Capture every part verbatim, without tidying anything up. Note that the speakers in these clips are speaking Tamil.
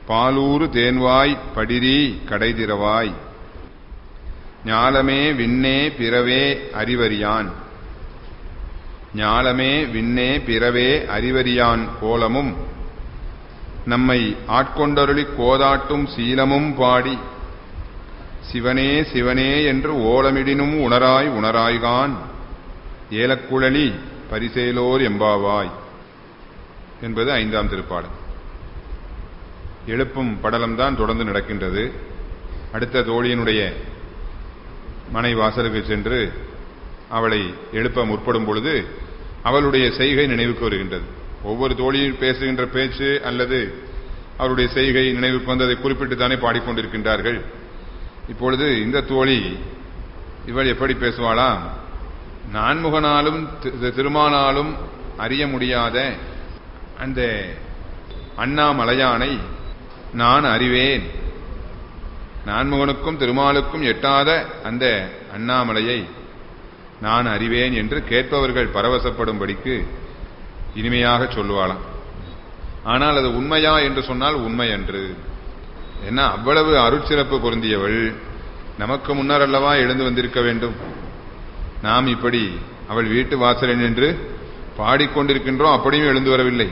பாலூறு தேன்வாய் படிரி கடைதிரவாய் ஞாலமே விண்ணே பிறவே அறிவறியான் ஞாலமே விண்ணே பிறவே அறிவறியான் கோலமும் நம்மை ஆட்கொண்டருளி கோதாட்டும் சீலமும் பாடி சிவனே சிவனே என்று ஓலமிடினும் உணராய் உணராய்கான் ஏலக்குழலி பரிசேலோர் எம்பாவாய் என்பது ஐந்தாம் திருப்பாடல். எழுப்பும் படலம்தான் தொடர்ந்து நடக்கின்றது. அடுத்த தோழியினுடைய மனை வாசலுக்கு சென்று அவளை எழுப்ப முற்படும் பொழுது அவளுடைய செய்கை நினைவுக்கு வருகின்றது. ஒவ்வொரு தோழியும் பேசுகின்ற பேச்சு அல்லது அவருடைய செய்கை நினைவுக்கு வந்ததை குறிப்பிட்டு தானே பாடிக்கொண்டிருக்கின்றார்கள். இப்பொழுது இந்த தோழி இவள் எப்படி பேசுவாளா? நான்முகனாலும் திருமானாலும் அறிய முடியாத அந்த அண்ணாமலையானை நான் அறிவேன், நான்முகனுக்கும் திருமாலுக்கும் எட்டாத அந்த அண்ணாமலையை நான் அறிவேன் என்று கேட்பவர்கள் பரவசப்படும்படிக்கு இனிமையாக சொல்லுவாளாம். ஆனால் அது உண்மையா என்று சொன்னால் உண்மை அன்று. ஏன்னா அவ்வளவு அருட்சிறப்பு பொருந்தியவள் நமக்கு முன்னர் அல்லவா எழுந்து வந்திருக்க வேண்டும். நாம் இப்படி அவள் வீட்டு வாசலில் நின்று பாடிக்கொண்டிருக்கின்றோம், அப்படியும் எழுந்து வரவில்லை.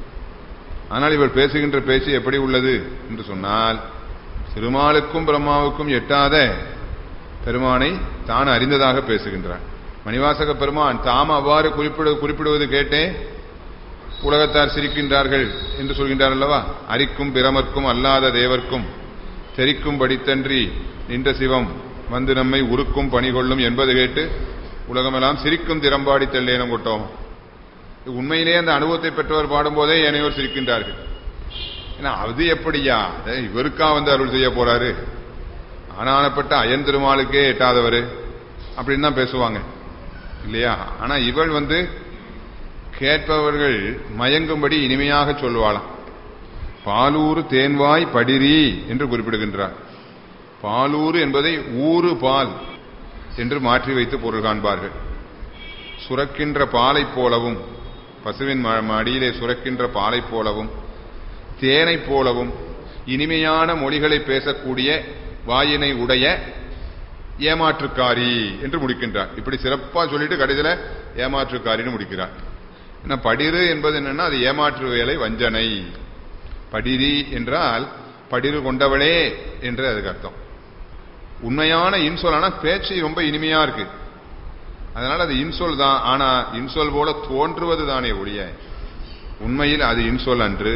ஆனால் இவள் பேசுகின்ற பேச்சு எப்படி உள்ளது என்று சொன்னால் திருமாலுக்கும் பிரம்மாவுக்கும் எட்டாத பெருமானை தான் அறிந்ததாக பேசுகின்றான். மணிவாசக பெருமான் தாம் அவ்வாறு குறிப்பிடு குறிப்பிடுவது கேட்டே உலகத்தார் சிரிக்கின்றார்கள் என்று சொல்கின்றார் அல்லவா. அரிக்கும் பிரமர்க்கும் அல்லாத தேவர்க்கும் தெரிக்கும் படித்தன்றி நின்ற சிவம் வந்து நம்மை உருக்கும் பணிகொள்ளும் என்பது கேட்டு உலகமெல்லாம் சிரிக்கும் திறம்பாடி தெல்லேனம் கொட்டோம். உண்மையிலே அந்த அனுபவத்தை பெற்றவர் பாடும்போதே ஏனையோர் சிரிக்கின்றார்கள். ஏன்னா அது எப்படியா, இவருக்கா வந்து அருள் செய்ய போறாரு, ஆனானப்பட்ட அயன் திருமாலுக்கே எட்டாதவர் அப்படின்னு தான் பேசுவாங்க இல்லையா. ஆனா இவள் வந்து கேட்பவர்கள் மயங்கும்படி இனிமையாக சொல்லுவாளாம். பாலூறு தேன்வாய் படிரி என்று குறிப்பிடுகின்றார். பாலூறு என்பதை ஊறு பால் என்று மாற்றி வைத்து பொருள் காண்பார்கள். சுரக்கின்ற பாலை போலவும், பசுவின் மடியிலே சுரக்கின்ற பாலை போலவும் தேனை போலவும் இனிமையான மொழிகளை பேசக்கூடிய வாயினை உடைய ஏமாற்றுக்காரி என்று முடிக்கின்றார். இப்படி சிறப்பா சொல்லிட்டு கடைசியில ஏமாற்றுக்காரின்னு முடிக்கிறார். ஏன்னா படிரு என்பது என்னன்னா அது ஏமாற்று வேலை, வஞ்சனை. படிரி என்றால் படிரு கொண்டவளே என்று அதுக்கு அர்த்தம். உண்மையான இன்சொல். ஆனா பேச்சு ரொம்ப இனிமையா இருக்கு, அதனால அது இன்சொல் தான். ஆனா இன்சொல் போல தோன்றுவது தானே ஒழிய உண்மையில் அது இன்சொல் அன்று,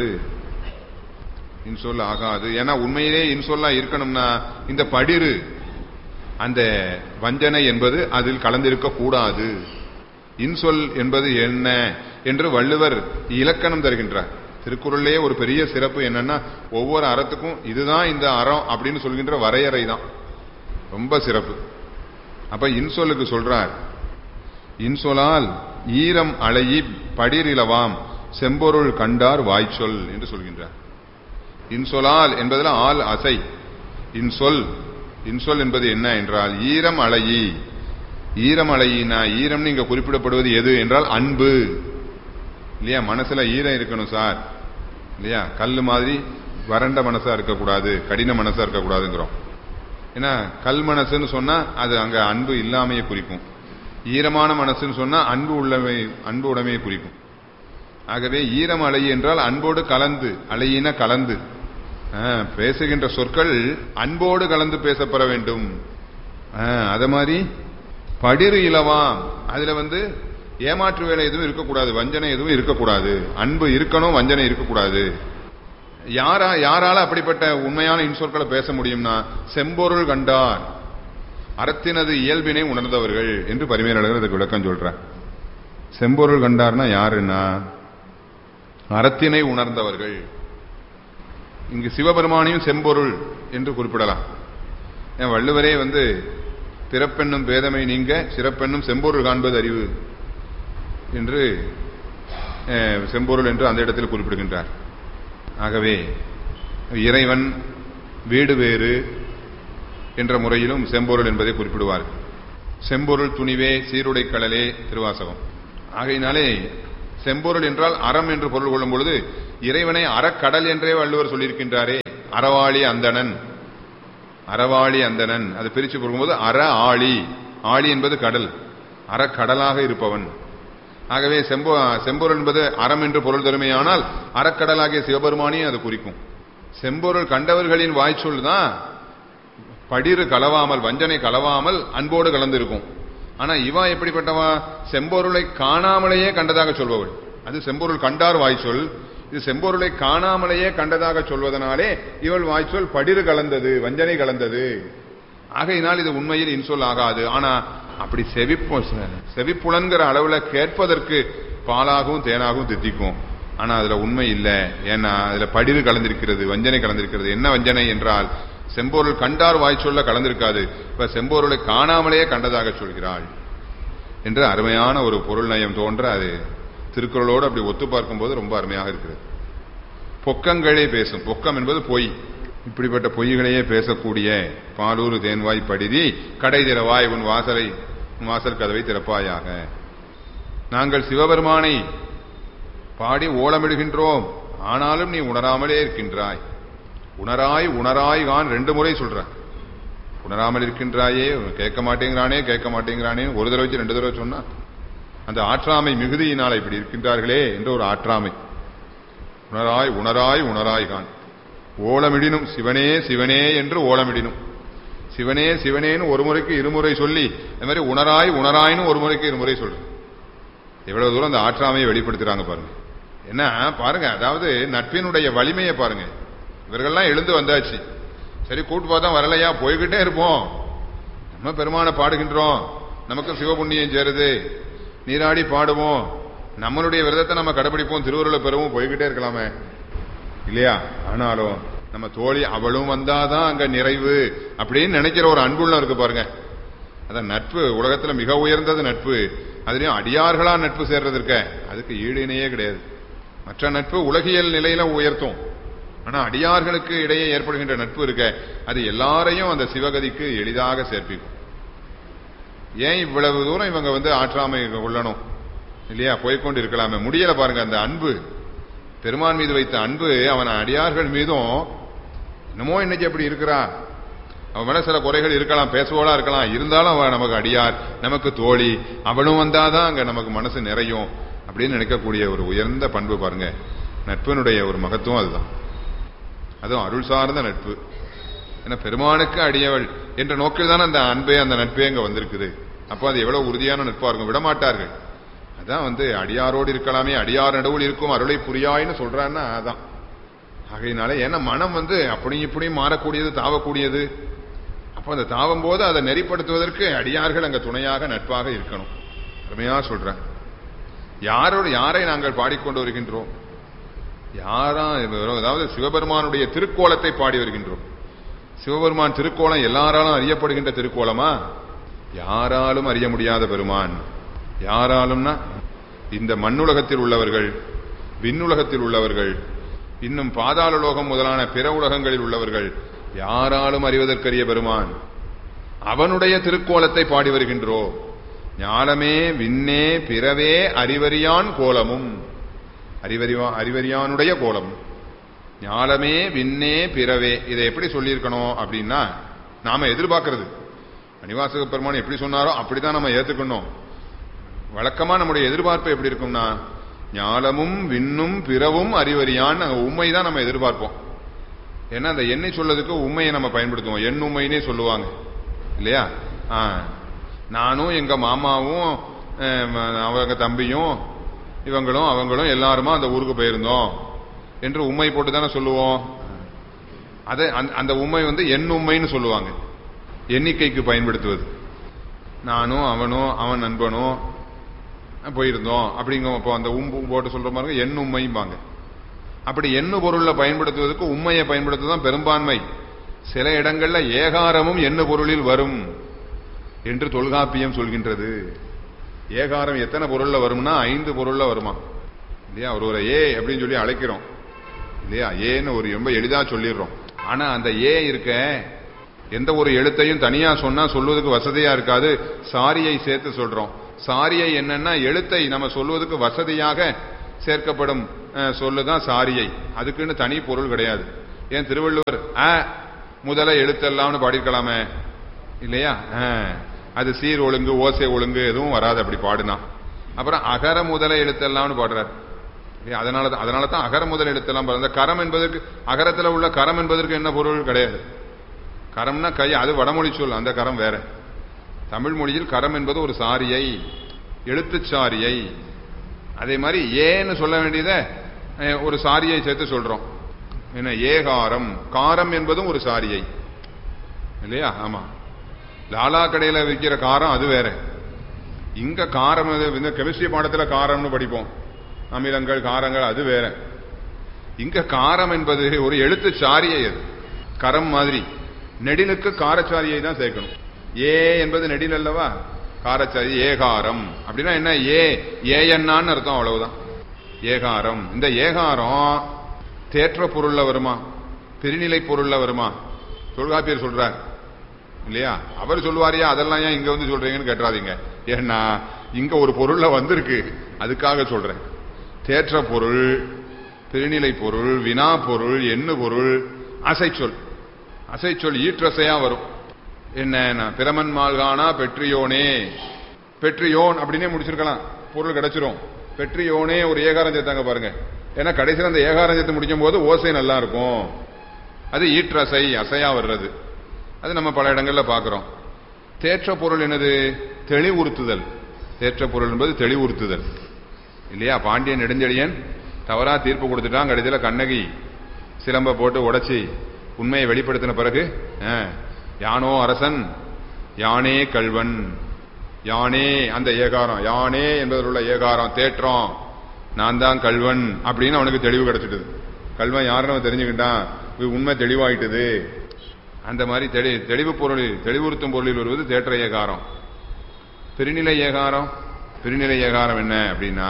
இன்சொல் ஆகாது. ஏன்னா உண்மையிலே இன்சொல்லா இருக்கணும்னா இந்த படிரு அந்த வஞ்சனை என்பது அதில் கலந்திருக்க கூடாது. இன்சொல் என்பது என்ன என்று வள்ளுவர் இலக்கணம் தருகின்றார். திருக்குறளிலே ஒரு பெரிய சிறப்பு என்னன்னா ஒவ்வொரு அறத்துக்கும் இதுதான் இந்த அறம் அப்படின்னு சொல்கின்ற வரையறை தான் ரொம்ப சிறப்பு. அப்ப இன்சொல்லுக்கு சொல்றார், இன்சொலால் ஈரம் அலையி படிரிலவாம் செம்பொருள் கண்டார் வாய்ச்சொல் என்று சொல்கின்றார். இன்சொலால் என்பதில் ஆள் அசை. இன்சொல் இன்சொல் என்பது என்ன என்றால் ஈரம் அலையி. ஈரம் அலையினா ஈரம்னு இங்க குறிப்பிடப்படுவது எது என்றால் அன்பு இல்லையா. மனசுல ஈரம் இருக்கணும் சார் இல்லையா. கல் மாதிரி வறண்ட மனசா இருக்கக்கூடாது, கடின மனசா இருக்கக்கூடாதுங்கிறோம். ஏன்னா கல் மனசுன்னு சொன்னா அது அங்க அன்பு இல்லாமையை குறிக்கும். ஈரமான மனசுன்னு சொன்னா அன்பு உள்ளமை அன்பு உடைமையை குறிக்கும். ஆகவே ஈரம் அலை என்றால் அன்போடு கலந்து, அலையின கலந்து பேசுகின்ற சொற்கள் அன்போடு கலந்து பேசப்பட வேண்டும். அத மாதிரி படிரு இலவாம், அதுல வந்து ஏமாற்று வேலை எதுவும் இருக்கக்கூடாது, வஞ்சனை எதுவும் இருக்கக்கூடாது. அன்பு இருக்கணும், வஞ்சனை இருக்கக்கூடாது. யாரா யாரால அப்படிப்பட்ட உண்மையான இன்சொற்களை பேச முடியும்னா செம்பொருள் கண்டார், அறத்தினது இயல்பினை உணர்ந்தவர்கள் என்று பரிமேலழகர் அதுக்கு விளக்கம் சொல்றார். செம்பொருள் கண்டார்னா யாருன்னா அறத்தினை உணர்ந்தவர்கள். இங்கு சிவபெருமானையும் செம்பொருள் என்று குறிப்பிடலாம். வள்ளுவரே வந்து பிறப்பெண்ணும் பேதமை நீங்க சிறப்பெண்ணும் செம்பொருள் காண்பது அறிவு என்று செம்பொருள் என்று அந்த இடத்தில் குறிப்பிடுகின்றார். ஆகவே இறைவன் வீடு வேறு என்ற முறையிலும் செம்பொருள் என்பதை குறிப்பிடுவார். செம்பொருள் துணிவே சீருடை கடலே திருவாசகம். ஆகையினாலே செம்பொருள் என்றால் அறம் என்று பொருள் கொள்ளும் பொழுது இறைவனை அறக்கடல் என்றே வள்ளுவர் சொல்லியிருக்கின்றாரே. அறவாளி அந்தணன், அறவாளி அந்தணன் அது பிரிச்சு போகும்போது அற ஆளி, ஆளி என்பது கடல், அறக்கடலாக இருப்பவன். ஆகவே செம்பொ செம்பொருள் என்பது அறம் என்று பொருள் தருமையானால் அறக்கடலாகிய சிவபெருமானையும் அது குறிக்கும். செம்பொருள் கண்டவர்களின் வாய்ச்சொல் தான் படிறு கலவாமல், வஞ்சனை கலவாமல் அன்போடு கலந்திருக்கும். ஆனா இவா எப்படிப்பட்டவா? செம்பொருளை காணாமலேயே கண்டதாக சொல்பவள். அது செம்பொருள் கண்டார் வாய்ச்சொல். இது செம்பொருளை காணாமலேயே கண்டதாக சொல்வதனாலே இவள் வாய்ச்சொல் படிறு கலந்தது, வஞ்சனை கலந்தது. ஆகையினால் இது உண்மையில் இன்சொல் ஆகாது. ஆனா அப்படி செவிப்பு செவிப்புலன்கிற அளவுல கேட்பதற்கு பாலாகவும் தேனாகவும் தித்திக்கும். ஆனா அதுல உண்மை இல்லை. ஏன்னா அதுல படிறு கலந்திருக்கிறது, வஞ்சனை கலந்திருக்கிறது. என்ன வஞ்சனை என்றால் செம்பொருள் கண்டார் வாய்ச்சொல்ல கலந்திருக்காது. இப்ப செம்பொருளை காணாமலேயே கண்டதாக சொல்கிறாள் என்று அருமையான ஒரு பொருள் நயம் தோன்ற அது திருக்குறளோடு அப்படி ஒத்து பார்க்கும் போது ரொம்ப அருமையாக இருக்கிறது. பொக்கங்களே பேசும். பொக்கம் என்பது பொய். இப்படிப்பட்ட பொய்களையே பேசக்கூடிய பாலூர் தேன்வாய் படிதி கடை திறவாய் உன் வாசலை உன் வாசல் கதவை திறப்பாயாக. நாங்கள் சிவபெருமானை பாடி ஓலமிடுகின்றோம், ஆனாலும் நீ உணராமலே இருக்கின்றாய். உணராய் உணராய் கான் ரெண்டு முறை சொல்ற. உணராமல் இருக்கின்றாயே, கேட்க மாட்டேங்கிறானே கேட்க மாட்டேங்கிறானே ஒரு தடவை வச்சு ரெண்டு தடவை சொன்னா அந்த ஆற்றாமை மிகுதியினால் இப்படி இருக்கின்றார்களே என்று ஒரு ஆற்றாமை. உணராய் உணராய் உணராய் கான். ஓலமிடினும் சிவனே சிவனே என்று ஓலமிடினும். சிவனே சிவனேன்னு ஒரு முறைக்கு இருமுறை சொல்லி இந்த மாதிரி உணராய் உணராயின்னு ஒரு முறைக்கு இருமுறை சொல்லு. எவ்வளவு தூரம் அந்த ஆற்றாமையை வெளிப்படுத்துறாங்க பாருங்க. என்ன பாருங்க, அதாவது நட்பினுடைய வலிமையை பாருங்க. இவர்கள்லாம் எழுந்து வந்தாச்சு, சரி கூட்டு பார்த்தா வரலையா, போய்கிட்டே இருப்போம். நம்ம பெருமானை பாடுகின்றோம், நமக்கு சிவபுண்ணியம் சேருது, நீராடி பாடுவோம், நம்மளுடைய விரதத்தை நம்ம கடைபிடிப்போம், திருவருளை பெறவும், போய்கிட்டே இருக்கலாமே இல்லையா? ஆனாலும் நம்ம தோழி அவளும் வந்தாதான் அங்க நிறைவு அப்படின்னு நினைக்கிற ஒரு அன்புள்ள இருக்கு பாருங்க. அதான் நட்பு உலகத்துல மிக உயர்ந்தது நட்பு. அதுலயும் அடியார்களா நட்பு சேர்றது இருக்க, அதுக்கு ஈடு இணையே கிடையாது. மற்ற நட்பு உலகியல் நிலையில உயர்த்தும். ஆனா அடியார்களுக்கு இடையே ஏற்படுகின்ற நட்பு இருக்க, அது எல்லாரையும் அந்த சிவகதிக்கு எளிதாக சேர்ப்பிக்கும். ஏன் இவ்வளவு தூரம் இவங்க வந்து ஆற்றாமை கொள்ளணும் இல்லையா? போய்கொண்டு இருக்கலாமே, முடியல பாருங்க. அந்த அன்பு, பெருமான் மீது வைத்த அன்பு அவன் அடியார்கள் மீதும் என்னமோ இன்னைக்கு அப்படி இருக்கிறா. அவன் மேல சில குறைகள் இருக்கலாம், பேசுவோளா இருக்கலாம், இருந்தாலும் அவன் நமக்கு அடியார், நமக்கு தோழி, அவளும் வந்தாதான் அங்க நமக்கு மனசு நிறையும் அப்படின்னு நினைக்கக்கூடிய ஒரு உயர்ந்த பண்பு பாருங்க. நட்பினுடைய ஒரு மகத்துவம் அதுதான். அதுவும் அருள் சார்ந்த நட்பு. ஏன்னா பெருமானுக்கு அடியவள் என்ற நோக்கில் தானே அந்த அன்பே அந்த நட்பே அங்க வந்திருக்குது. அப்போ அது எவ்வளவு உறுதியான நட்பா இருக்கும், விடமாட்டார்கள். அதான் வந்து அடியாரோடு இருக்கலாமே, அடியார் நடுவில் இருக்கும் அருளை புரியாயின்னு சொல்றான்னா அதான். ஆகையினால ஏன்னா மனம் வந்து அப்படியும் இப்படியும் மாறக்கூடியது, தாவக்கூடியது. அப்ப அந்த தாவும் போது அதை நெறிப்படுத்துவதற்கு அடியார்கள் அங்க துணையாக நட்பாக இருக்கணும். அருமையா சொல்றேன். யாரோடு யாரை நாங்கள் பாடிக்கொண்டு வருகின்றோம்? யாரா? அதாவது சிவபெருமானுடைய திருக்கோலத்தை பாடி வருகின்றோம். சிவபெருமான் திருக்கோலம் எல்லாராலும் அறியப்படுகின்ற திருக்கோலமா? யாராலும் அறிய முடியாத பெருமான். யாராலும்னா இந்த மண்ணுலகத்தில் உள்ளவர்கள், விண்ணுலகத்தில் உள்ளவர்கள், இன்னும் பாதாள லோகம் முதலான பிற உலகங்களில் உள்ளவர்கள் யாராலும் அறிவதற்கரிய பெருமான். அவனுடைய திருக்கோலத்தை பாடி வருகின்றோம். ஞானமே விண்ணே பிறவே அறிவறியான் கோலமும். அறிவறிவா அறிவறியானுடைய கோலம். ஞானமே விண்ணே பிறவே. இதை எப்படி சொல்லியிருக்கணும் அப்படின்னா, நாம எதிர்பார்க்கிறது மணிவாசக பெருமான் எப்படி சொன்னாரோ அப்படிதான் நம்ம ஏத்துக்கணும். வழக்கமா நம்முடைய எதிர்பார்ப்பு எப்படி இருக்கும்னா, ஞானமும் விண்ணும் பிறவும் அறிவறியான் உண்மைதான் நம்ம எதிர்பார்ப்போம். ஏன்னா அந்த எண்ணை சொல்லதுக்கு உண்மையை நம்ம பயன்படுத்துவோம். எண் உண்மைன்னே சொல்லுவாங்க இல்லையா? நானும் எங்க மாமாவும் அவங்க தம்பியும் இவங்களும் அவங்களும் எல்லாருமா அந்த ஊருக்கு போயிருந்தோம் என்று உண்மை போட்டு தானே சொல்லுவோம். அதை அந்த உண்மை வந்து எண் உண்மைன்னு சொல்லுவாங்க, எண்ணிக்கைக்கு பயன்படுத்துவது. நானும் அவனும் அவன் நண்பனும் போயிருந்தோம் அப்படிங்க அந்த உம்பு போட்டு சொல்ற மாதிரி எண் உண்மைம்பாங்க. அப்படி எண்ணு பொருள்ல பயன்படுத்துவதற்கு உண்மையை பயன்படுத்துவதுதான் பெரும்பான்மை. சில இடங்கள்ல ஏகாரமும் எண்ணு பொருளில் வரும் என்று தொல்காப்பியம் சொல்கின்றது. ஏகாரம் எத்தனை பொருள்ல வரும்னா ஐந்து பொருள்ல வருமா இல்லையா? ஒரு ஒரு ஏ அப்படின்னு சொல்லி அழைக்கிறோம் இல்லையா? ஏன்னு ஒரு ரொம்ப எளிதா சொல்லிடுறோம். ஆனா அந்த ஏ இருக்க எந்த ஒரு எழுத்தையும் தனியா சொன்னா சொல்வதற்கு வசதியா இருக்காது. சாரியை சேர்த்து சொல்றோம். சாரியை என்னன்னா எழுத்தை நம்ம சொல்வதற்கு வசதியாக சேர்க்கப்படும் சொல்லுதான் சாரியை. அதுக்குன்னு தனி பொருள் கிடையாது. ஏன் திருவள்ளுவர் அ முதல எழுத்தெல்லாம்னு பாடிருக்கலாமே இல்லையா? அது சீர் ஒழுங்கு ஓசை ஒழுங்கு எதுவும் வராது அப்படி பாடுனா. அப்புறம் அகர முதல எழுத்தெல்லாம்னு பாடுறார். அதனால அதனால தான் அகர முதல எழுத்தெல்லாம் அந்த கரம் என்பதற்கு அகரத்துல உள்ள கரம் என்பதற்கு என்ன பொருள் கிடையாது. கரம்னா கை, அது வடமொழி சொல், அந்த கரம் வேற. தமிழ் மொழியில் கரம் என்பது ஒரு சாரியை, எழுத்து சாரியை. அதே மாதிரி ஏன்னு சொல்ல வேண்டியத ஒரு சாரியை சேர்த்து சொல்றோம். என்ன ஏகாரம், காரம் என்பதும் ஒரு சாரியை இல்லையா? ஆமா, லாலா கடையில விற்கிற காரம் அது வேற. இங்க காரம், இந்த கெமிஸ்ட்ரி பாடத்துல காரம்னு படிப்போம், அமிலங்கள் காரங்கள், அது வேற. இங்க காரம் என்பது ஒரு எழுத்து சாரியை, அது கரம் மாதிரி. நெடிலுக்கு காரச்சாரியை தான் சேர்க்கணும். ஏ என்பது நெடில் அல்லவா, காரச்சாரி. ஏகாரம் அப்படின்னா என்ன? ஏ ஏஎன்னான்னு அர்த்தம், அவ்வளவுதான் ஏகாரம். இந்த ஏகாரம் தேற்ற பொருள்ல வருமா, பெருநிலை பொருள்ல வருமா? தொல்காப்பியர் சொல்றார் இல்லையா? அவர் சொல்லுவாரியா, அதெல்லாம் ஏன் இங்க வந்து சொல்றீங்கன்னு கேட்டாதீங்க. ஏன்னா இங்க ஒரு பொருள்ல வந்திருக்கு, அதுக்காக சொல்றேன். தேற்ற பொருள், பெருநிலை பொருள், வினா பொருள், எண்ணு பொருள், அசைச்சொல். அசைச்சொல் ஈற்றசையா வரும். என்ன பிரமன் மால்கானா பெற்றியோனே, பெற்றியோன் அப்படின்னே முடிச்சிருக்கலாம், பொருள் கிடைச்சிரும். பெற்றியோனே ஒரு ஏகாரம் சேர்த்தாங்க பாருங்க. ஏன்னா கடைசியில் அந்த ஏகாரம் சேர்த்து முடிக்கும் போது ஓசை நல்லா இருக்கும். அது ஈற்றசை, அசையா வர்றது. அது நம்ம பல இடங்கள்ல பாக்குறோம். தேற்ற பொருள் என்னது? தெளிவுறுத்துதல். தேற்ற பொருள் என்பது தெளிவுறுத்துதல் இல்லையா? பாண்டியன் நெடுஞ்செழியன் தவறா தீர்ப்பு கொடுத்துட்டான். கடைசியில் கண்ணகி சிலம்ப போட்டு உடைச்சி உண்மையை வெளிப்படுத்தின பிறகு யானோ அரசன் யானே கல்வன், யானே அந்த ஏகாரம், யானே என்பதில் உள்ள ஏகாரம் தேற்றம், நான் தான் கல்வன் அப்படின்னு அவனுக்கு தெளிவு கிடைச்சிட்டது. கல்வன் யாருன்னு தெரிஞ்சுக்கிட்டான், உண்மை தெளிவாயிட்டது. அந்த மாதிரி தெளி தெளிவு பொருளில், தெளிவுறுத்தும் பொருளில் வருவது தேற்ற ஏகாரம். பெருநிலை ஏகாரம், பெருநிலை ஏகாரம் என்ன அப்படின்னா,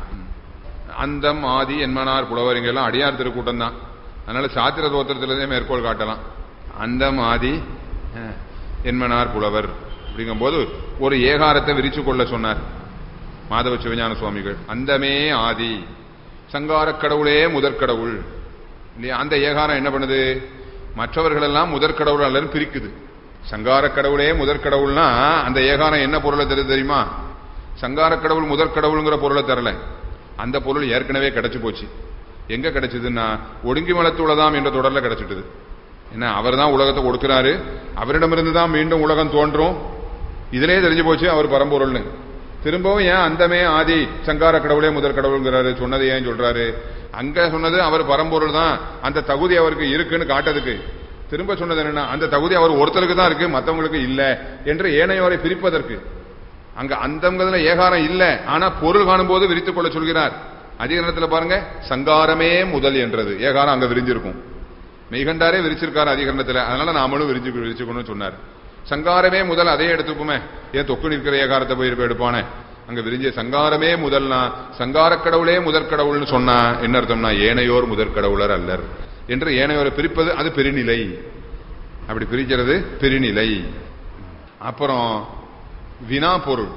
அந்தம் ஆதி என்மனார் புலவர், இங்கெல்லாம் அடியார் திருக்கூட்டம் தான். அதனால சாத்திர தோத்திரத்திலே மேற்கோள் காட்டலாம். அந்தம் ஆதி என்மனார் புலவர் அப்படிங்கும் போது ஒரு ஏகாரத்தை விரிச்சு கொள்ள சொன்னார் மாதவ சிவஞான சுவாமிகள். அந்தமே ஆதி, சங்காரக் கடவுளே முதற்கடவுள் இல்லையா? அந்த ஏகாரம் என்ன பண்ணுது? மற்றவர்கள் எல்லாம் முதற்கடவுள் அல்லன்னு பிரிக்குது. சங்காரக் கடவுளே முதற்கடவுள்னா அந்த ஏகாரம் என்ன பொருளை தருது தெரியுமா? சங்காரக் கடவுள் முதற்கடவுள்ங்கிற பொருளை தரல. அந்த பொருள் ஏற்கனவே கிடைச்சு போச்சு. எங்க கிடைச்சதுன்னா ஒடுங்கி மலத்துள்ளதாம் என்ற தொடர்ல கிடைச்சிட்டுது. ஏன்னா அவர் தான் உலகத்தை கொடுக்கிறாரு, அவரிடமிருந்து தான் மீண்டும் உலகம் தோன்றும். இதிலே தெரிஞ்சு போச்சு அவர் பரம்பொருள்னு. திரும்பவும் ஏன் அந்தமே ஆதி சங்கார கடவுளே முதற் கடவுள்ங்கிறாரு? சொன்னது ஏன் சொல்றாரு? அங்க சொன்னது அவர் பரம்பொருள் தான், அந்த தகுதி அவருக்கு இருக்குன்னு காட்டுறதுக்கு. திரும்ப சொன்னது என்னன்னா, அந்த தகுதி அவர் ஒருத்தருக்கு தான் இருக்கு, மற்றவங்களுக்கு இல்ல என்று ஏனையோரை பிரிப்பதற்கு. அங்க அந்தங்கிறதுல ஏகாரம் இல்ல, ஆனா பொருள் காணும் போது விரித்துக் கொள்ள சொல்கிறார். அதிகரணத்துல பாருங்க, சங்காரமே முதல் என்றது ஏகாரம் அங்க விரிஞ்சிருக்கும். மெய்கண்டாரே விரிச்சிருக்காரு அதிகரணத்துல, அதனால நாமளும் விரிச்சு விரிச்சுக்கணும்னு சொன்னார். சங்காரமே முதல், அதே எடுத்துக்குமே. ஏன் தொக்கு நிற்கிற ஏகாரத்தை போயிருப்ப எடுப்பானே, அங்க விரிஞ்ச சங்காரமே முதல்னா சங்காரக் கடவுளே முதற்கடவுள்னு சொன்னா என்ன அர்த்தம்னா, ஏனையோர் முதற்கடவுளர் அல்லர் என்று ஏனையோரை பிரிப்பது அது பெருநிலை. அப்படி பிரிக்கிறது பெருநிலை. அப்புறம் வினா பொருள்.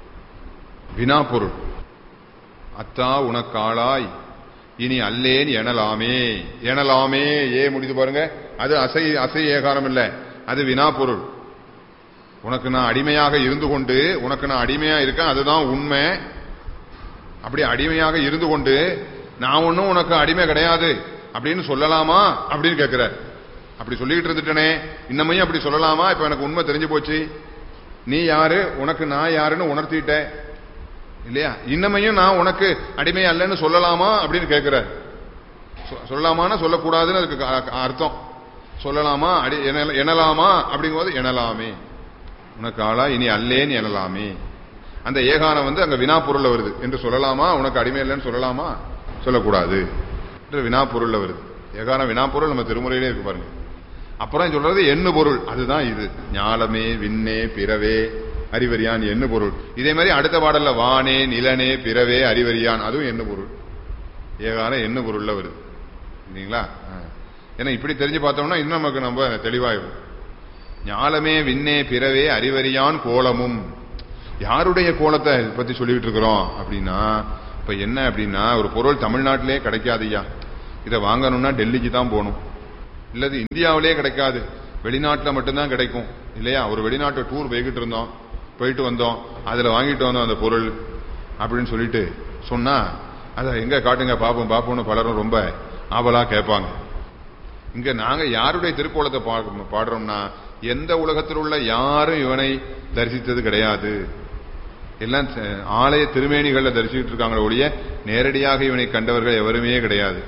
வினா பொருள், அத்தா உனக்காளாய் இனி அல்லேன் எனலாமே. எனலாமே ஏ முடிது பாருங்க, அது அசை அசை ஏகாரம் இல்ல, அது வினா பொருள். உனக்கு நான் அடிமையாக இருந்து கொண்டு, உனக்கு நான் அடிமையா இருக்கேன், அதுதான் உண்மை. அப்படி அடிமையாக இருந்து கொண்டு நான் ஒன்னும் உனக்கு அடிமை கிடையாது அப்படின்னு சொல்லலாமா அப்படின்னு கேட்கிறார். அப்படி சொல்லிக்கிட்டு இருந்துட்டனே, இன்னமையும் அப்படி சொல்லலாமா? இப்ப எனக்கு உண்மை தெரிஞ்சு போச்சு, நீ யாரு, உனக்கு நான் யாருன்னு உணர்த்திட்ட இல்லையா? இன்னமையும் நான் உனக்கு அடிமை அல்லன்னு சொல்லலாமா அப்படின்னு கேட்கிறார். சொல்லலாமான்னா சொல்லக்கூடாதுன்னு அதுக்கு அர்த்தம். சொல்லலாமா, அடி எனலாமா அப்படிங்கும்போது எனலாமே. உனக்கு ஆளா இனி அல்லேன்னு எனலாமே. அந்த ஏகாரம் வந்து அங்க வினா பொருள்ல வருது. என்று சொல்லலாமா, உனக்கு அடிமை இல்லைன்னு சொல்லலாமா, சொல்லக்கூடாது என்று வினா பொருள்ல வருது. ஏகாரம் வினா பொருள் நம்ம திருமுறையிலே இருக்கு பாருங்க. அப்புறம் சொல்றது எண்ணு பொருள், அதுதான் இது. ஞாலமே விண்ணே பிறவே அறிவறியான் எண்ணு பொருள். இதே மாதிரி அடுத்த பாடல்ல வானே நிலனே பிறவே அறிவறியான், அதுவும் எண்ணு பொருள். ஏகாரம் எண்ணு பொருள்ல வருது இல்லைங்களா? ஏன்னா இப்படி தெரிஞ்சு பார்த்தோம்னா இன்னும் நமக்கு நம்ம தெளிவாகும். ஞாலமே விண்ணே பிறவே அறிவறியான் கோலமும். யாருடைய கோலத்தை பத்தி சொல்லிட்டு இருக்கிறோம் அப்படின்னா, இப்ப என்ன அப்படின்னா, ஒரு பொருள் தமிழ்நாட்டிலே கிடைக்காதுயா, இதை வாங்கணும்னா டெல்லிக்கு தான் போகணும். இல்லது இந்தியாவிலே கிடைக்காது, வெளிநாட்டுல மட்டும்தான் கிடைக்கும் இல்லையா? ஒரு வெளிநாட்டு டூர் போய்கிட்டு இருந்தோம், போயிட்டு வந்தோம், அதுல வாங்கிட்டு வந்தோம் அந்த பொருள் அப்படின்னு சொல்லிட்டு சொன்னா அத எங்க காட்டுங்க பாப்போம் பாப்போம்னு பலரும் ரொம்ப ஆவலா கேட்பாங்க. இங்க நாங்க யாருடைய திருக்கோலத்தை பாடுறோம்னா, எந்த உலகத்தில் உள்ள யாரும் இவனை தரிசித்தது கிடையாது. எல்லாம் ஆலய திருமேனிகள்ல தரிசிச்சுட்டு இருக்காங்களே ஒழிய நேரடியாக இவனை கண்டவர்கள் எவருமே கிடையாது.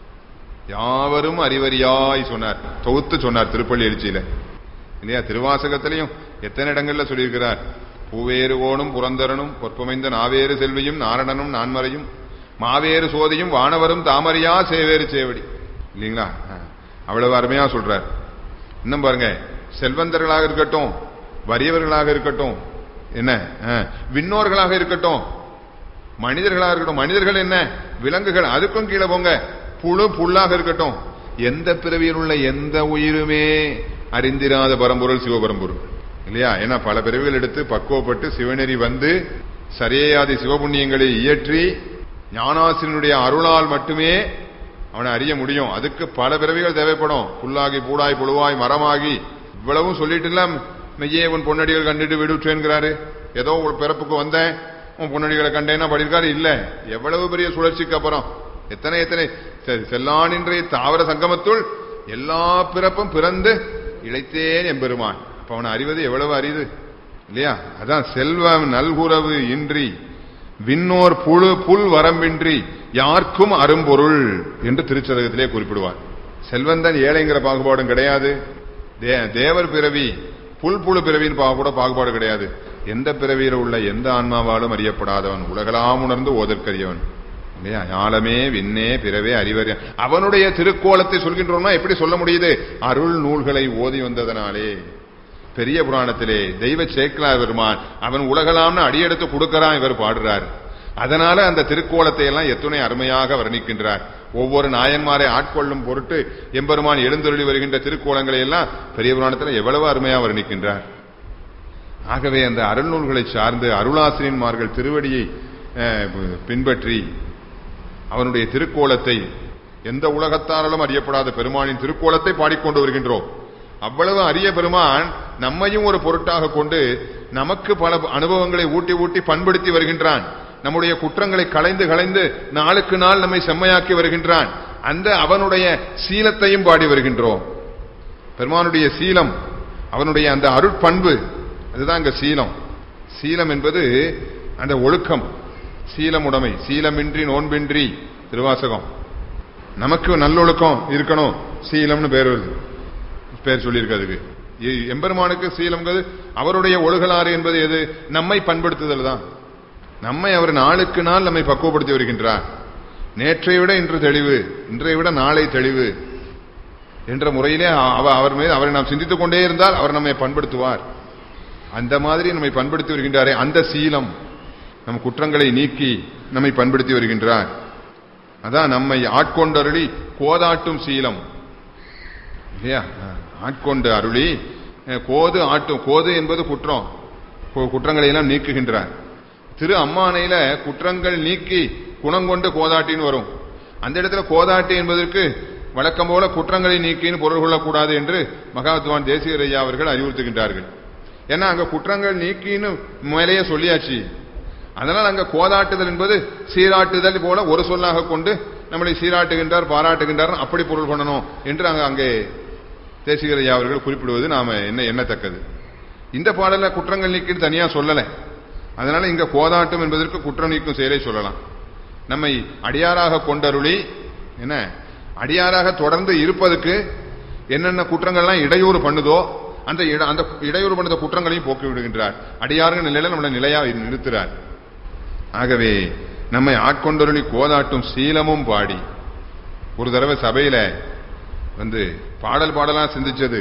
யாவரும் அறிவறியாய் சொன்னார், தொகுத்து சொன்னார் திருப்பள்ளி எழுச்சியில இல்லையா? திருவாசகத்திலையும் எத்தனை இடங்கள்ல சொல்லியிருக்கிறார். பூவேறு கோணும் புரந்தரனும் பொற்பமைந்த நாவேறு செல்வியும் நாரணனும் நான்மறையும் மாவேறு சோதியும் வானவரும் தாமரையா சேவேறு சேவடி இல்லீங்களா? அவ்வளவு அருமையா சொல்றார். இன்னும் பாருங்க, செல்வந்தர்களாக இருக்கட்டும், வறியவர்களாக இருக்கட்டும், என்ன விண்ணோர்களாக இருக்கட்டும், மனிதர்களாக இருக்கட்டும், மனிதர்கள் என்ன விலங்குகள், அதுக்கும் கீழே போங்க, புழு புல்லாக இருக்கட்டும், எந்த பிறவியில் உள்ள எந்த உயிருமே அறிந்திராத பரம்பொருள் சிவபரம்பொருள் இல்லையா? ஏன்னா பல பிறவிகள் எடுத்து பக்குவப்பட்டு சிவநெறி வந்து சரியேயாதி சிவபுண்ணியங்களை இயற்றி ஞானாசிரியனுடைய அருளால் மட்டுமே அவனை அறிய முடியும். அதுக்கு பல பிறவிகள் தேவைப்படும். புல்லாகி பூடாய் புழுவாய் மரமாகி இவ்வளவும் சொல்லிட்டு இல்ல மெய்யே உன் பொன்னடிகள் கண்டுட்டு விடுச்சேன்கிறாரு. ஏதோ ஒரு பிறப்புக்கு வந்தேன் உன் பொன்னடிகளை கண்டேன்னா படிக்காரு இல்ல. எவ்வளவு பெரிய சுழற்சிக்கு அப்புறம் எத்தனை எத்தனை செல்லானின்றைய தாவர சங்கமத்துள் எல்லா பிறப்பும் பிறந்து இழைத்தேன் எம்பெருமான். அப்ப அவனை அறிவது எவ்வளவு அரிது இல்லையா? அதான் செல்வம் நல்குறவு இன்றி விண்ணோர் புழு புல் வரம்பின்றி யாருக்கும் அரும்பொருள் என்று திருச்சதகத்திலே குறிப்பிடுவார். செல்வந்தன் ஏழைங்கிற பாகுபாடும் கிடையாது, தேவர் பிறவி புல் புழு பிறவியின் கூட பாகுபாடு கிடையாது. எந்த பிறவியில் உள்ள எந்த ஆன்மாவாலும் அறியப்படாதவன், உலகலாம் உணர்ந்து ஓதற்கரியவன் இல்லையா? ஞாலமே விண்ணே பிறவே அறிவறிய அவனுடைய திருக்கோலத்தை சொல்கின்றோம்னா எப்படி சொல்ல முடியுது? அருள் நூல்களை ஓதி வந்ததனாலே. பெரிய புராணத்திலே தெய்வ சேக்கலார் பெருமான் அவன் உலகலாம்னு அடியெடுத்து கொடுக்கறான், இவர் பாடுறார். அதனால அந்த திருக்கோலத்தை எல்லாம் எத்துணை அருமையாக வர்ணிக்கின்றார். ஒவ்வொரு நாயன்மாரை ஆட்கொள்ளும் பொருட்டு எம்பெருமான் எழுந்தருளி வருகின்ற திருக்கோலங்களை எல்லாம் பெரிய புராணத்தில் எவ்வளவு அருமையா வர்ணிக்கின்றார். ஆகவே அந்த அருள் நூல்களை சார்ந்து அருளாசிரியன்மார்கள் திருவடியை பின்பற்றி அவனுடைய திருக்கோலத்தை, எந்த உலகத்தாராலும் அறியப்படாத பெருமானின் திருக்கோலத்தை பாடிக்கொண்டு வருகின்றோம். அவ்வளவு அரிய பெருமான் நம்மையும் ஒரு பொருட்டாக கொண்டு நமக்கு பல அனுபவங்களை ஊட்டி ஊட்டி பண்படுத்தி வருகின்றான். நம்முடைய குற்றங்களை களைந்து களைந்து நாளுக்கு நாள் நம்மை செம்மையாக்கி வருகின்றான். அந்த அவனுடைய சீலத்தையும் பாடி வருகின்றோம். பெருமானுடைய சீலம், அவனுடைய அந்த அருட்பண்பு, அதுதான் இங்க சீலம். சீலம் என்பது அந்த ஒழுக்கம், சீலமுடைமை. சீலமின்றி நோன்பின்றி திருவாசகம். நமக்கு நல்லொழுக்கம் இருக்கணும், சீலம்னு பேர் வருது, பேர் சொல்லியிருக்காது. எம்பெருமானுக்கு சீலம்ங்கிறது அவருடைய ஒழுகலாறு என்பது எது? நம்மை பண்படுத்துதல் தான். நம்மை அவர் நாளுக்கு நாள் நம்மை பக்குவப்படுத்தி வருகின்றார். நேற்றை விட இன்று தெளிவு, இன்றைய விட நாளை தெளிவு என்ற முறையிலே அவர் மீது அவரை நாம் சிந்தித்துக் கொண்டே இருந்தால் அவர் நம்மை பண்படுத்துவார். அந்த மாதிரி நம்மை பண்படுத்தி வருகின்றாரே அந்த சீலம், நம் குற்றங்களை நீக்கி நம்மை பண்படுத்தி வருகின்றார். அதான் நம்மை ஆட்கொண்டருளி கோதாட்டும் சீலம் இல்லையா? ஆட்கொண்டு அருளி கோது ஆட்டும். கோது என்பது குற்றம், குற்றங்களை எல்லாம் நீக்குகின்றார். திரு அம்மானையில குற்றங்கள் நீக்கி குணங்கொண்டு கோதாட்டின்னு வரும். அந்த இடத்துல கோதாட்டி என்பதற்கு வழக்கம் போல குற்றங்களை நீக்கின்னு பொருள் கொள்ளக்கூடாது என்று மகாத்மான் தேசிகர் ஐயா அவர்கள் அறிவுறுத்துகின்றார்கள். ஏன்னா அங்க குற்றங்கள் நீக்கின்னு மேலேயே சொல்லியாச்சு. அதனால் அங்க கோதாட்டுதல் என்பது சீராட்டுதல் போல ஒரு சொல்லாக கொண்டு நம்மளை சீராட்டுகின்றார், பாராட்டுகின்றார், அப்படி பொருள் பண்ணணும் என்று அங்க அங்கே தேசிகர் ஐயா அவர்கள் குறிப்பிடுவது நாம என்ன எண்ணத்தக்கது. இந்த பாடல குற்றங்கள் நீக்கின்னு தனியா சொல்லல. அதனால இங்க கோதாட்டம் என்பதற்கு குற்றம் நீக்கும் செயலை சொல்லலாம். நம்மை அடியாராக கொண்டருளி, என்ன அடியாராக தொடர்ந்து இருப்பதற்கு என்னென்ன குற்றங்கள்லாம் இடையூறு பண்ணுதோ அந்த அந்த இடையூறு பண்ணத குற்றங்களையும் போக்கி விடுகின்றார். அடியாருங்க நிலையில நம்மளை நிலையா நிறுத்துறார். ஆகவே நம்மை ஆட்கொண்டருளி கோதாட்டும் சீலமும் பாடி. ஒரு தடவை சபையில வந்து பாடல் பாடலா சிந்திச்சது,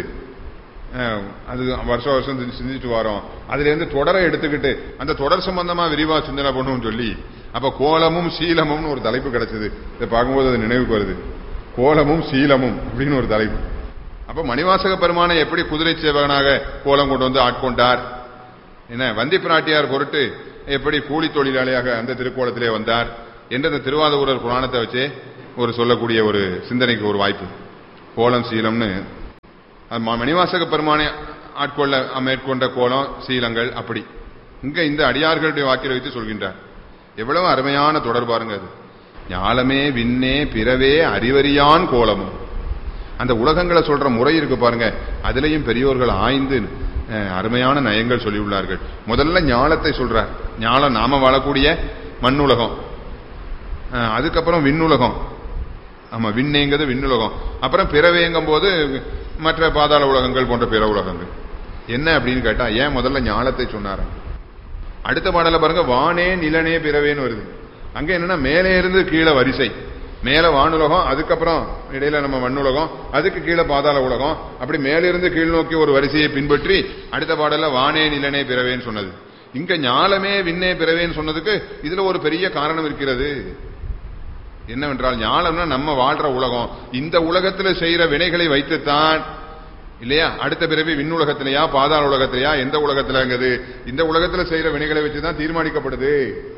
அது வருஷம் வருஷம் சிந்திச்சுட்டு வரோம். அதுல இருந்து தொடரை எடுத்துக்கிட்டு அந்த தொடர் சம்பந்தமா விரிவா சிந்தனை பண்ணும் சொல்லி அப்ப கோலமும் சீலமும் ஒரு தலைப்பு கிடைச்சது. இதை பார்க்கும்போது அது நினைவுக்கு வருது. கோலமும் சீலமும் அப்படின்னு ஒரு தலைப்பு. அப்ப மணிவாசக பெருமானை எப்படி குதிரை சேவகனாக கோலம் கொண்டு வந்து ஆட்கொண்டார், என்ன வந்தி பிராட்டியார் பொருட்டு எப்படி கூலி தொழிலாளியாக அந்த திருக்கோலத்திலே வந்தார் என்று அந்த திருவாதூரர் புராணத்தை வச்சே ஒரு சொல்லக்கூடிய ஒரு சிந்தனைக்கு ஒரு வாய்ப்பு. கோலம் சீலம்னு மணிவாசக பெருமானை ஆட்கொள்ள மேற்கொண்ட கோலம் சீலங்கள் அப்படி இங்க இந்த அடியார்களுடைய வாக்கில வைத்து சொல்கின்றார். எவ்வளவு அருமையான தொடர் பாருங்க. அது ஞாலமே விண்ணே பிறவே அறிவறியான் கோலமும். அந்த உலகங்களை சொல்ற முறை இருக்கு பாருங்க, அதுலயும் பெரியோர்கள் ஆய்ந்து அருமையான நயங்கள் சொல்லியுள்ளார்கள். முதல்ல ஞாலத்தை சொல்றார். ஞாலம் நாம வாழக்கூடிய மண்ணுலகம், அதுக்கப்புறம் விண்ணுலகம். ஆமா, விண்ணேங்கிறது விண்ணுலகம். அப்புறம் பிறவேங்கும் போது மற்ற பாதாள உலகங்கள் போன்ற பிற உலகங்கள். என்ன அப்படின்னு கேட்டா, ஏன் முதல்ல ஞாலத்தை சொன்னார்? அடுத்த பாடல பாருங்க, வானே நிலனே பிறவேன்னு வருது. அங்க என்னன்னா மேலே இருந்து கீழே வரிசை. மேல வானுலகம், அதுக்கப்புறம் இடையில நம்ம மண்ணுலகம், அதுக்கு கீழே பாதாள உலகம். அப்படி மேலிருந்து கீழ் நோக்கி ஒரு வரிசையை பின்பற்றி அடுத்த பாடல வானே நிலனே பிறவேன்னு சொன்னது. இங்க ஞாலமே விண்ணே பிறவேன்னு சொன்னதுக்கு இதுல ஒரு பெரிய காரணம் இருக்கிறது. என்னவென்றால், ஞாலம்னா நம்ம வாழ்ற உலகம். இந்த உலகத்துல செய்யற வினைகளை வைத்துத்தான் இல்லையா அடுத்த பிறவி விண்ணுலகத்திலையா பாதாள உலகத்திலையா எந்த உலகத்திலங்கிறது இந்த உலகத்துல செய்யற வினைகளை வச்சுதான் தீர்மானிக்கப்படுது.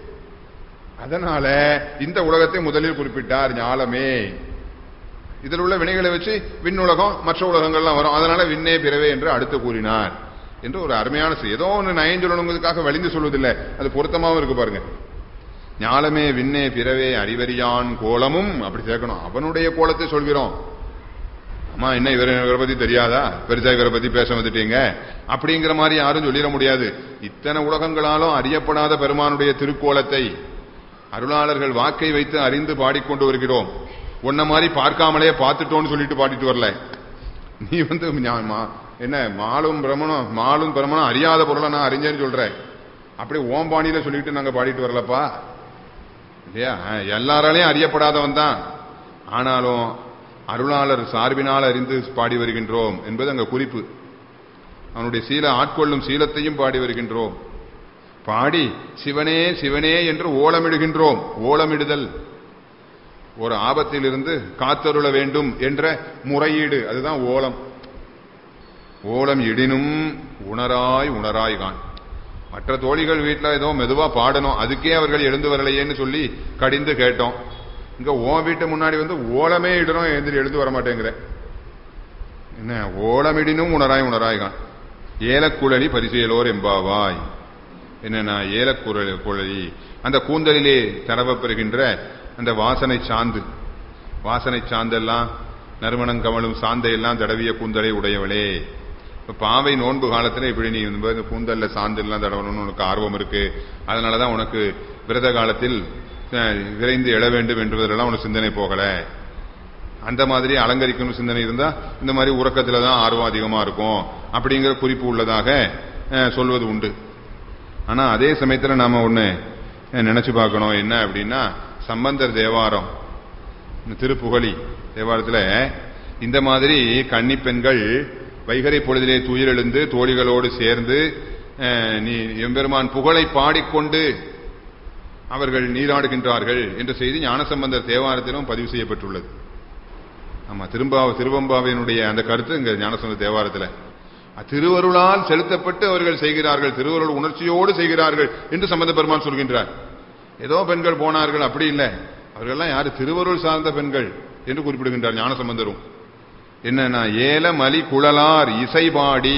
அதனால இந்த உலகத்தை முதலில் குறிப்பிட்டார் ஞாலமே. இதில் உள்ள வினைகளை வச்சு விண்ணுலகம் மற்ற உலகங்கள்லாம் வரும். அதனால விண்ணே பிறவே என்று அடுத்து கூறினார் என்று ஒரு அருமையான ஏதோ ஒன்று நயம் சொல்லணுங்கிறதுக்காக வலிந்து சொல்வதில்லை, அது பொருத்தமாவும் இருக்கு பாருங்க. ஞாலமே விண்ணே பிறவே அறிவறியான் கோலமும் அப்படி சேர்க்கணும். அவனுடைய கோலத்தை சொல்கிறோம். அம்மா என்ன இவரை இவரை பத்தி தெரியாதா, பெருசா இவரை பத்தி பேச வந்துட்டீங்க அப்படிங்கிற மாதிரி யாரும் சொல்லிட முடியாது. இத்தனை உலகங்களாலும் அறியப்படாத பெருமானுடைய திருக்கோலத்தை அருளாளர்கள் வாக்கை வைத்து அறிந்து பாடிக்கொண்டு வருகிறோம். உன்ன மாதிரி பார்க்காமலே பார்த்துட்டோன்னு சொல்லிட்டு பாடிட்டு வரல. நீ வந்து என்ன மாலும் பிரமணம் மாலும் பிரமணம் அறியாத பொருளை நான் அறிஞ்சேன்னு சொல்ற. அப்படி ஓம்பாணியில சொல்லிட்டு நாங்க பாடிட்டு வரலப்பா இல்லையா. எல்லாராலையும் அறியப்படாதவன் தான், ஆனாலும் அருளாளர் சார்பினால் அறிந்து பாடி வருகின்றோம் என்பது அங்க குறிப்பு. அவனுடைய சீல ஆட்கொள்ளும் சீலத்தையும் பாடி வருகின்றோம். பாடி சிவனே சிவனே என்று ஓலமிடுகின்றோம். ஓலமிடுதல் ஒரு ஆபத்தில் இருந்து காத்தருள வேண்டும் என்ற முறையீடு, அதுதான் ஓலம். ஓலம் இடினும் உணராய் உணராய் கான். மற்ற தோழிகள் வீட்டில் ஏதோ மெதுவா பாடணும், அதுக்கே அவர்கள் எழுந்து வரலையேன்னு சொல்லி கடிந்து கேட்டோம். இங்க ஓ வீட்டு முன்னாடி வந்து ஓலமே இடணும், எந்திரி எழுந்து வர மாட்டேங்கிற. என்ன ஓலமிடினும் உணராய் உணராய் கான். ஏலக்குழலி பரிசெயலோர் எம்பாவாய். என்னன்னா ஏலக்குழலி குழலி அந்த கூந்தலிலே தரவ பெறுகின்ற அந்த வாசனை சாந்து, வாசனை சாந்தெல்லாம் நறுமணம் கமலும் சாந்தையெல்லாம் தடவிய கூந்தலை உடையவளே. இப்ப பாவை நோன்பு காலத்துல இப்படி நீ இந்த கூந்தல்ல சாந்தெல்லாம் தடவணும்னு உனக்கு ஆர்வம் இருக்கு, அதனாலதான் உனக்கு விரத காலத்தில் விரைந்து எழ வேண்டும் என்பதெல்லாம் உனக்கு சிந்தனை போகல. அந்த மாதிரி அலங்கரிக்கணும் சிந்தனை இருந்தா இந்த மாதிரி உறக்கத்துலதான் ஆர்வம் அதிகமா இருக்கும் அப்படிங்கிற குறிப்பு உள்ளதாக சொல்வது உண்டு. ஆனா அதே சமயத்துல நாம ஒண்ணு நினைச்சு பார்க்கணும். என்ன அப்படின்னா, சம்பந்தர் தேவாரம் திருப்புகழி தேவாரத்துல இந்த மாதிரி கன்னி பெண்கள் வைகரை பொழுதிலே துயிலெழுந்து தோழிகளோடு சேர்ந்து நீ எம்பெருமான் புகழை பாடிக்கொண்டு அவர்கள் நீராடுகின்றார்கள் என்ற செய்தி ஞானசம்பந்தர் தேவாரத்திலும் பதிவு செய்யப்பட்டுள்ளது. ஆமா, திரும்பா திருவம்பாவினுடைய அந்த கருத்து இங்க ஞானசம்பந்தர் தேவாரத்துல திருவருளால் செலுத்தப்பட்டு அவர்கள் செய்கிறார்கள், திருவருள் உணர்ச்சியோடு செய்கிறார்கள் என்று சம்பந்த பெருமான் சொல்கின்றார். ஏதோ பெண்கள் போனார்கள் அப்படி இல்லை, அவர்கள்லாம் யாரு திருவருள் சார்ந்த பெண்கள் என்று குறிப்பிடுகின்றார் ஞானசம்பந்தரும். என்னன்னா ஏலமலி குழலார் இசைபாடி,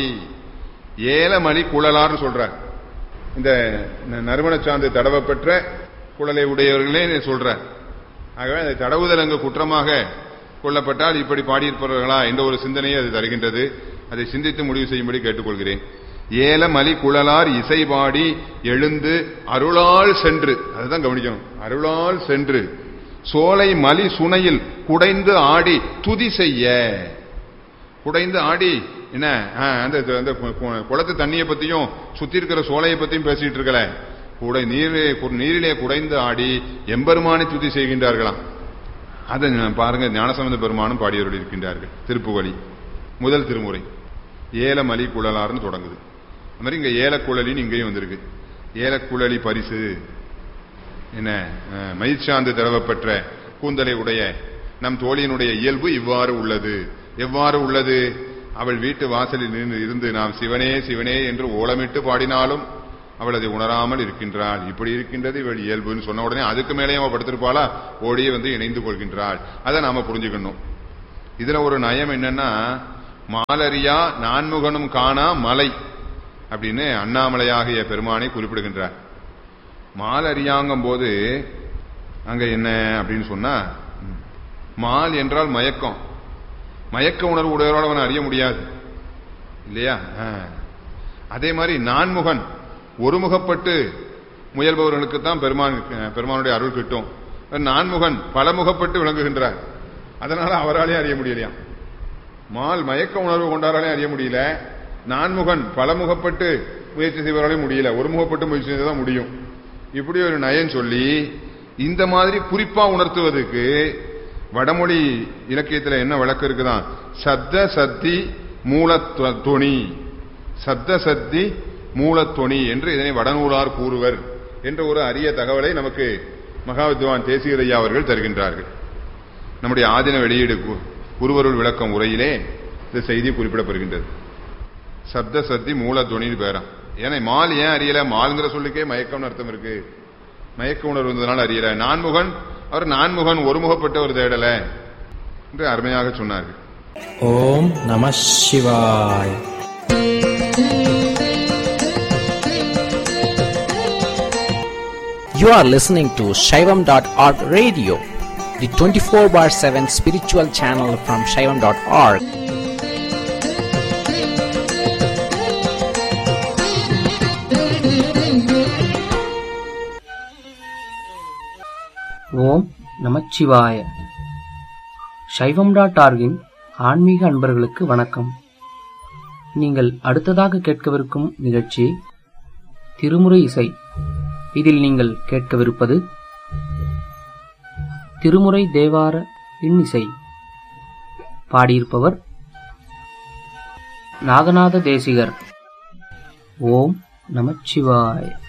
ஏலமலி குழலார் சொல்றார். இந்த நறுமண சார்ந்து தடவ பெற்ற குழலை உடையவர்களே சொல்றார். ஆகவே அதை தடவுதல் அங்கு குற்றமாக கொள்ளப்பட்டால் இப்படி பாடியிருப்பவர்களா என்ற ஒரு சிந்தனையை அது தருகின்றது. அதை சிந்தித்து முடிவு செய்யும்படி கேட்டுக்கொள்கிறேன். ஏலமலி குழலார் இசைபாடி எழுந்து அருளால் சென்று, அதுதான் கவனிக்கணும், அருளால் சென்று சோலை மலி சுனையில் குடைந்து ஆடி துதி செய்ய. குடைந்து ஆடி என்ன அந்த குளத்து தண்ணியை பத்தியும் சுத்தி இருக்கிற சோலையை பத்தியும் பேசிட்டு இருக்கல, குடை நீரே நீரிலே குடைந்து ஆடி எம்பெருமானை துதி செய்கின்றார்களாம். அதை பாருங்க, ஞானசம்பந்த பெருமானும் பாடியவர்கள் இருக்கின்றார்கள். திருப்புகழி முதல் திருமுறை ஏலமலி குழலார்னு தொடங்குது. அது மாதிரி இங்க ஏலக்குழலின்னு இங்கேயும் வந்திருக்கு. ஏலக்குழலி பரிசு என்ன மயிர்சாந்து தடவப்பெற்ற கூந்தலை உடைய நம் தோழியினுடைய இயல்பு இவ்வாறு உள்ளது. எவ்வாறு உள்ளது? அவள் வீட்டு வாசலில் இருந்து நாம் சிவனே சிவனே என்று ஓலமிட்டு பாடினாலும் அவள் அதை உணராமல் இருக்கின்றாள். இப்படி இருக்கின்றது இவள் இயல்புன்னு சொன்ன உடனே அதுக்கு மேலே அவள் படுத்திருப்பாளா, ஓடியே வந்து இணைந்து கொள்கின்றாள். அதை நாம புரிஞ்சுக்கணும். இதுல ஒரு நயம் என்னன்னா, மாலரியா நான்முகனும் காணா மலை அப்படின்னு அண்ணாமலையாகிய பெருமானை குறிப்பிடுகின்றார். மாலரியாங்கும் போது அங்க என்ன அப்படின்னு சொன்னா, மால் என்றால் மயக்கம். மயக்க உணர்வு உடையவரோட அவன் அறிய முடியாது இல்லையா? அதே மாதிரி நான்முகன் ஒருமுகப்பட்டு முயல்பவர்களுக்கு தான் பெருமான் பெருமானுடைய அருள் கிட்டும். நான்முகன் பலமுகப்பட்டு விளங்குகின்றார், அதனால அவராலே அறிய முடியலையா. மால் மயக்க உணர்வு கொண்டாராலே அறிய முடியல, நான்முகன் பலமுகப்பட்டு முயற்சி செய்வராலே முடியல, ஒருமுகப்பட்டு முயற்சி செய்யதான் முடியும். இப்படி ஒரு நயன் சொல்லி இந்த மாதிரி குறிப்பா உணர்த்துவதற்கு வடமொழி இலக்கியத்தில் என்ன வழக்கு இருக்குதான், சப்த சத்தி மூலத்தொனி, சப்த சத்தி மூலத்தொனி என்று இதனை வடநூலார் கூறுவர் என்ற ஒரு அரிய தகவலை நமக்கு மகாவித்வான் தேசிகரையா அவர்கள் தருகின்றார்கள். நம்முடைய ஆதின வெளியீடு குருவருள் விளக்கம் உரையிலே இந்த செய்தி குறிப்பிடப்படுகின்றது. சப்த சத்தி மூலத்தொனின்னு பேராம். ஏன்னா மால் ஏன் அறியல, மால்ங்கிற சொல்லுக்கே மயக்கம்னு அர்த்தம் இருக்கு, மயக்க உணர்வு இருந்ததுனால அறியல. நான்முகன் அவர் நான்முகன் ஒருமுகப்பட்ட ஒரு தேடல என்று அருமையாக சொன்னார்கள். ஓம் நம சிவாய. You are listening to Shaivam dot org radio, the twenty-four bar seven spiritual channel from Shaivam dot org. ஓம் நமச்சிவாய. சைவம் டாட் ஆர்கின் ஆன்மீக அன்பர்களுக்கு வணக்கம். நீங்கள் அடுத்ததாக கேட்கவிருக்கும் நிகழ்ச்சி திருமுறை இசை. இதில் நீங்கள் கேட்கவிருப்பது திருமுறை தேவார இன்னிசை. பாடியிருப்பவர் நாகநாத தேசிகர். ஓம் நமச்சிவாய.